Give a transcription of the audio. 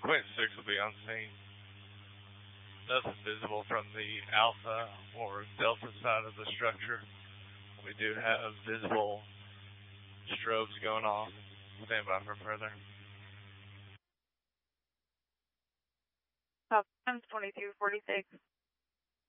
Quint 6 will be on scene. Nothing visible from the Alpha or Delta side of the structure. We do have visible strobes going off. Stand by for further. Top 2246.